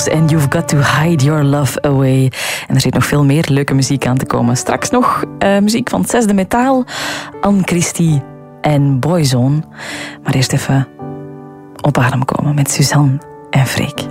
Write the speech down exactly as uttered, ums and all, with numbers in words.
Beatles en You've Got to Hide Your Love Away. En er zit nog veel meer leuke muziek aan te komen. Straks nog uh, muziek van het zesde metaal, Anne Christie en Boyzone. Maar eerst even op adem komen met Suzanne en Freek.